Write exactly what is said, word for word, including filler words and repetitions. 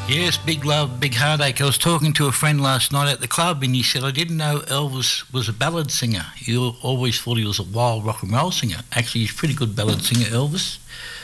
Yes, big love, big heartache. I was talking to a friend last night at the club and he said, I didn't know Elvis was a ballad singer. You always thought he was a wild rock and roll singer. Actually, he's a pretty good ballad singer, Elvis.